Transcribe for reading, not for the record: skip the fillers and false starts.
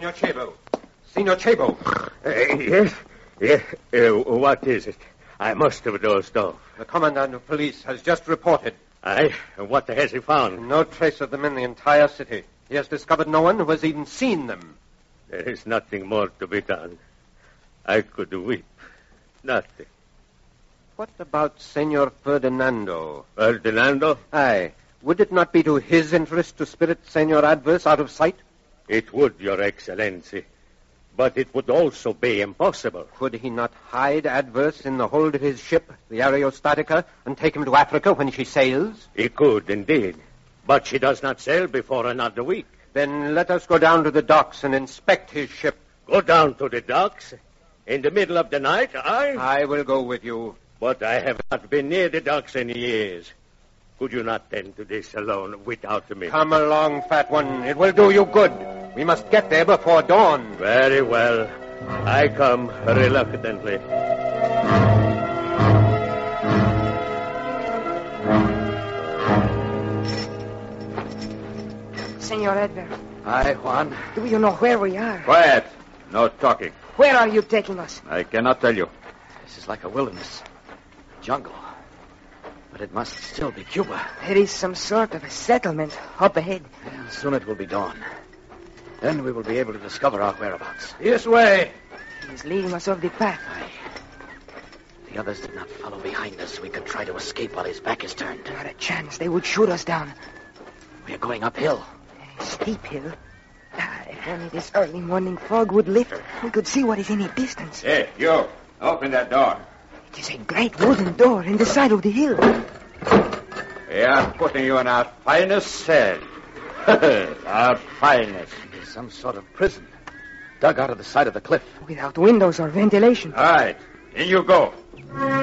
Senor Chabo. Senor Chabo. Yes. What is it? I must have dozed off. The commandant of police has just reported. Aye? What has he found? No trace of them in the entire city. He has discovered no one who has even seen them. There is nothing more to be done. I could weep. Nothing. What about Senor Ferdinando? Ferdinando? Aye. Would it not be to his interest to spirit Senor Adverse out of sight? It would, Your Excellency. But it would also be impossible. Could he not hide Adverse in the hold of his ship, the Aerostatica, and take him to Africa when she sails? He could, indeed. But she does not sail before another week. Then let us go down to the docks and inspect his ship. Go down to the docks? In the middle of the night, I will go with you. But I have not been near the docks in years. Could you not tend to this alone without me? Come along, fat one. It will do you good. We must get there before dawn. Very well. I come reluctantly. Senor Edgar. Hi, Juan. Do you know where we are? Quiet. No talking. Where are you taking us? I cannot tell you. This is like a wilderness. A jungle. But it must still be Cuba. There is some sort of a settlement up ahead. Well, soon it will be dawn. Then we will be able to discover our whereabouts. This way. He is leading us off the path. Aye. The others did not follow behind us. We could try to escape while his back is turned. Not a chance. They would shoot us down. We are going uphill. A steep hill. If only this early morning fog would lift, we could see what is in the distance. Hey, you. Open that door. It is a great wooden door in the side of the hill. We are putting you in our finest cell. Our finest. It is some sort of prison. Dug out of the side of the cliff. Without windows or ventilation. All right. In you go.